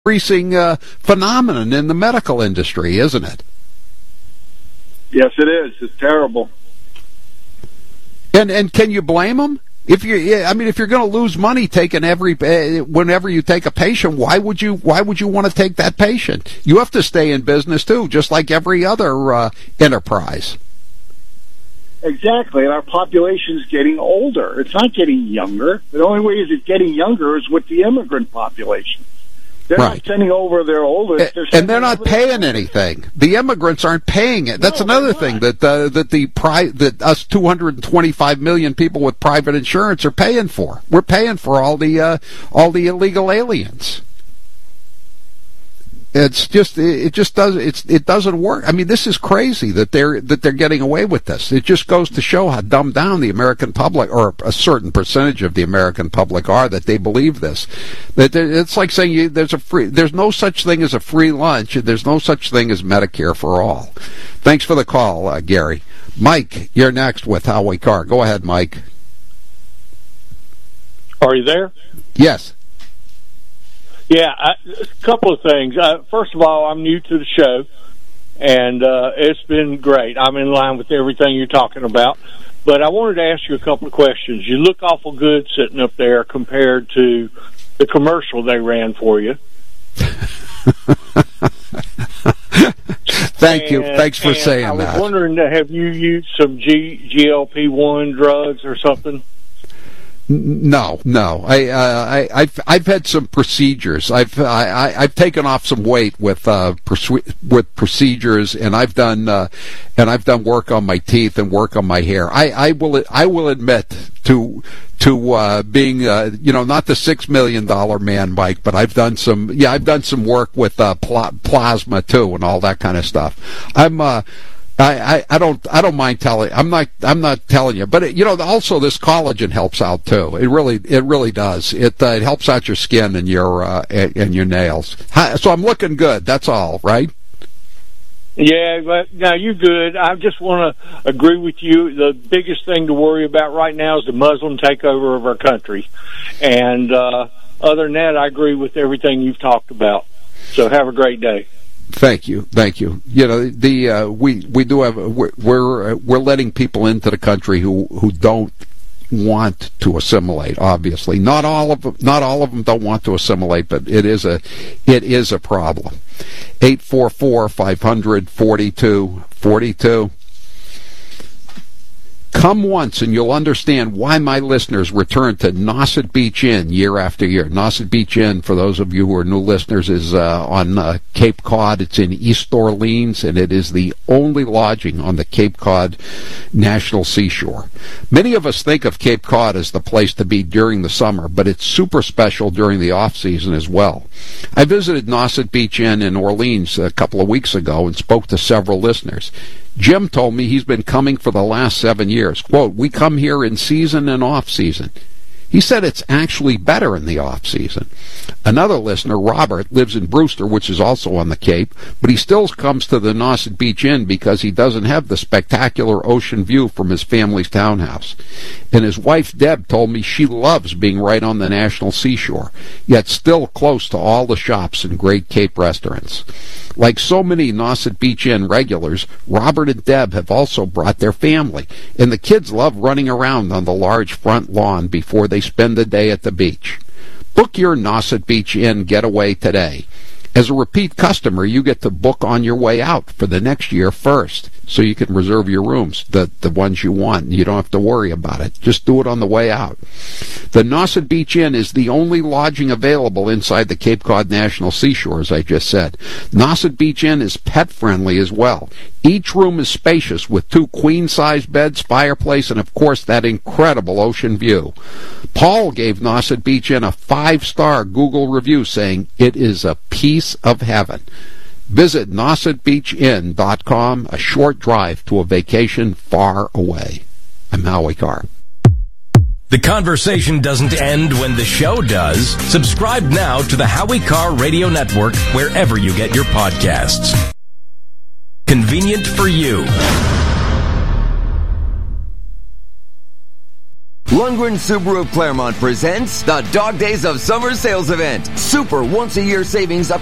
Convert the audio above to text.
increasing phenomenon in the medical industry, isn't it? Yes, it is. It's terrible. And can you blame them? If you're going to lose money taking whenever you take a patient, why would you want to take that patient? You have to stay in business too, just like every other enterprise. Exactly, and our population's getting older. It's not getting younger. The only way it's getting younger is with the immigrant population. They're not sending over their oldest. And they're not paying anything. The immigrants aren't paying it. That's another thing that us 225 million people with private insurance are paying for. We're paying for all the illegal aliens. It doesn't work. I mean, this is crazy that they're getting away with this. It just goes to show how dumbed down the American public, or a certain percentage of the American public, are, that they believe this. That it's like saying there's no such thing as a free lunch, and there's no such thing as Medicare for all. Thanks for the call, Gary. Mike, you're next with Howie Carr. Go ahead, Mike. Are you there? Yes. Yeah, a couple of things. First of all, I'm new to the show, and it's been great. I'm in line with everything you're talking about. But I wanted to ask you a couple of questions. You look awful good sitting up there compared to the commercial they ran for you. Thank you. Thanks for saying that. I was wondering, have you used some GLP-1 drugs or something? No. I've had some procedures. I've taken off some weight with procedures, and I've done work on my teeth and work on my hair. I will admit to being not the $6 million man, Mike, but I've done some work with plasma too and all that kind of stuff. I don't mind telling. I'm not telling you, but also this collagen helps out too. It really does. It helps out your skin and your nails. So I'm looking good. That's all, right? Yeah, but now you're good. I just want to agree with you. The biggest thing to worry about right now is the Muslim takeover of our country, and other than that, I agree with everything you've talked about. So have a great day. Thank you. We're letting people into the country who don't want to assimilate. Obviously, not all of them don't want to assimilate, but it is a problem. 844-500-4242. Come once and you'll understand why my listeners return to Nauset Beach Inn year after year. Nauset Beach Inn, for those of you who are new listeners, is on Cape Cod. It's in East Orleans, and it is the only lodging on the Cape Cod National Seashore. Many of us think of Cape Cod as the place to be during the summer, but it's super special during the off-season as well. I visited Nauset Beach Inn in Orleans a couple of weeks ago and spoke to several listeners. Jim told me he's been coming for the last 7 years. Quote, "We come here in season and off-season." He said it's actually better in the off-season. Another listener, Robert, lives in Brewster, which is also on the Cape, but he still comes to the Nauset Beach Inn because he doesn't have the spectacular ocean view from his family's townhouse. And his wife, Deb, told me she loves being right on the national seashore, yet still close to all the shops and great Cape restaurants. Like so many Nauset Beach Inn regulars, Robert and Deb have also brought their family, and the kids love running around on the large front lawn before they spend the day at the beach. Book your Nauset Beach Inn getaway today. As a repeat customer, you get to book on your way out for the next year first, so you can reserve your rooms, the ones you want. You don't have to worry about it. Just do it on the way out. The Nauset Beach Inn is the only lodging available inside the Cape Cod National Seashore, as I just said. Nauset Beach Inn is pet-friendly as well. Each room is spacious with 2 queen-size beds, fireplace, and, of course, that incredible ocean view. Paul gave Nauset Beach Inn a 5-star Google review saying, "It is a piece of heaven." Visit NausetBeachInn.com, a short drive to a vacation far away. I'm Howie Carr. The conversation doesn't end when the show does. Subscribe now to the Howie Carr Radio Network wherever you get your podcasts. Convenient for you. Lundgren Subaru of Claremont presents the Dog Days of Summer Sales Event. Super once-a-year savings up